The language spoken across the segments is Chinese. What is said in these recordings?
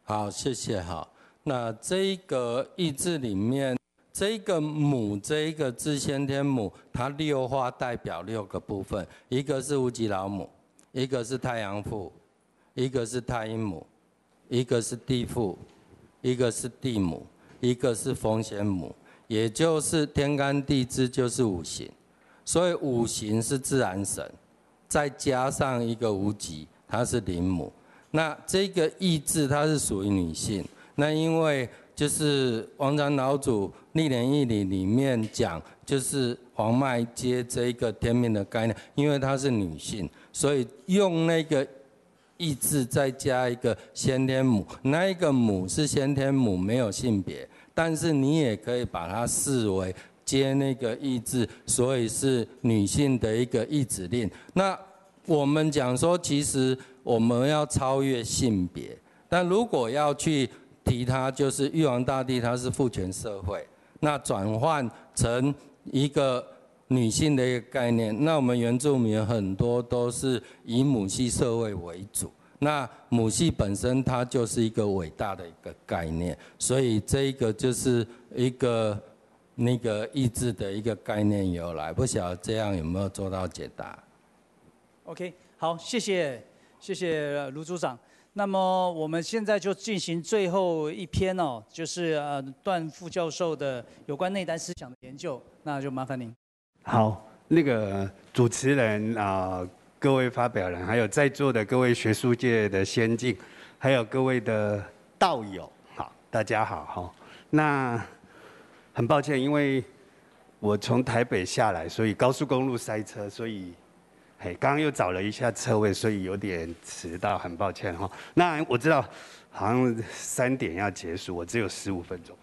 好，谢谢。好，那这一个意志里面，这一个母，这一个字先天母，它六画代表6个部分，一个是无极老母，一个是太阳父，一个是太阴母，一个是地父，一个是地母，一个是风仙母，也就是天干地支就是五行，所以五行是自然神，再加上一个无极，它是灵母。那这个意志它是属于女性，那因为就是王禅老祖历年义理里面讲，就是黄脉接这一个天命的概念，因为它是女性，所以用那个意志再加一个先天母，那一个母是先天母，没有性别，但是你也可以把它视为接那个意志，所以是女性的一个意志令。那我们讲说，其实我们要超越性别，但如果要去提它，就是玉皇大帝他是父权社会，那转换成一个女性的一个概念，那我们原住民很多都是以母系社会为主，那母系本身它就是一个伟大的一个概念，所以这一个就是一个那个意志的一个概念由来，不晓得这样有没有做到解答 ？OK， 好，谢谢卢组长。那么我们现在就进行最后一篇哦，就是段副教授的有关内丹思想的研究，那就麻烦您。 好，那个主持人各位发表人，还有在座的各位学术界的先进，还有各位的道友，好，大家好哈。那很抱歉，因为我从台北下来，所以高速公路塞车，所以刚刚又找了一下车位，所以有点迟到，很抱歉哈。那我知道好像3点要结束，我只有15分钟。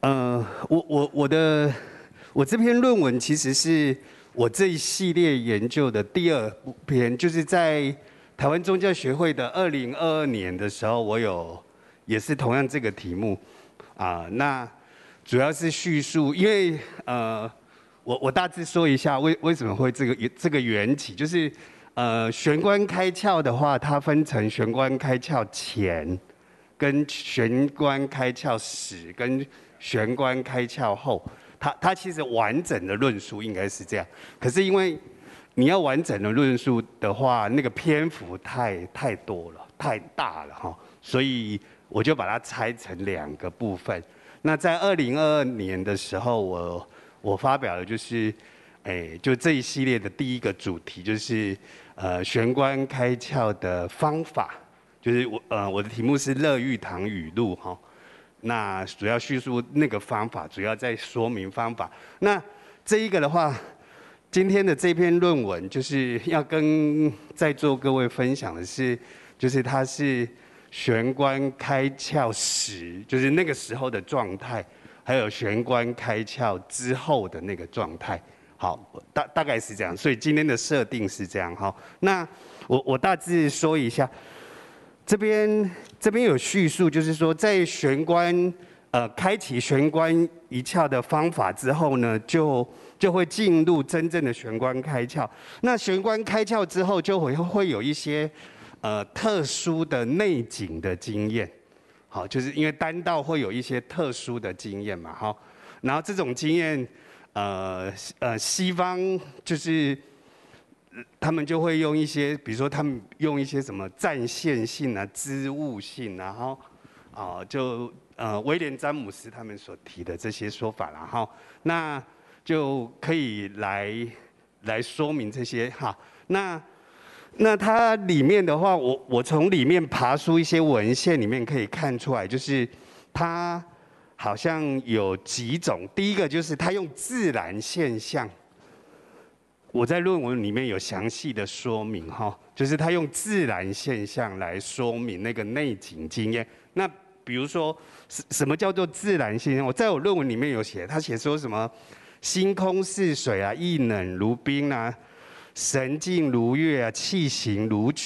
我这篇论文其实是我这一系列研究的第2篇，就是在台湾宗教协会的2022年的时候，我也是同样这个题目那主要是叙述，因为我大致说一下为什么会这个缘起，就是玄关开窍的话，它分成玄关开窍前、跟玄关开窍时、跟玄关开窍后。它其实完整的论述应该是这样，可是因为你要完整的论述的话，那个篇幅太多了，太大了哈，所以我就把它拆成2个部分。那在2022年的时候，我发表的就是就这一系列的第1个主题，就是玄关开窍的方法，就是我的题目是乐玉堂语录哈。那主要叙述那个方法，主要在说明方法。那这一个的话，今天的这篇论文就是要跟在座各位分享的是，就是它是玄关开窍时，就是那个时候的状态，还有玄关开窍之后的那个状态。好，大概是这样。所以今天的设定是这样哈。那我大致说一下。这边有叙述，就是说在玄关开启玄关一窍的方法之后呢，就会进入真正的玄关开窍。那玄关开窍之后，就会有一些特殊的内景的经验。好，就是因为丹道会有一些特殊的经验嘛，哈。然后这种经验，西方就是他们就会用一些，比如说他们用一些什么暂现性啊、织物性啊，然后威廉詹姆斯他们所提的这些说法啦，哈，那就可以来说明这些哈。那它里面的话，我从里面爬出一些文献，里面可以看出来，就是它好像有几种。第一个就是它用自然现象。我在论文里面有详细的说明哈，就是他用自然现象来说明那个内景经验。那比如说什么叫做自然现象？我论文里面有写，他写说什么心空似水啊，意冷如冰啊，神静如月啊，气行如曲。